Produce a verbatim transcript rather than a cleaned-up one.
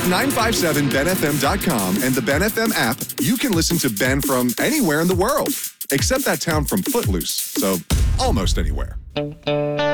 With nine five seven ben f m dot com and the Ben F M app, you can listen to Ben from anywhere in the world, except that town from Footloose, so almost anywhere.